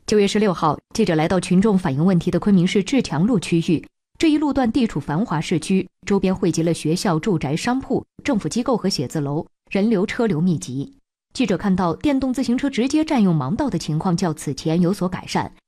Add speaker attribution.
Speaker 1: 9月16号，记者来到群众反映问题的昆明市志强路区域。这一路段地处繁华市区，周边汇集了学校、住宅、商铺、政府机构和写字楼，人流车流密集。记者看到电动自行车直接占用盲道的情况较此前有所改善，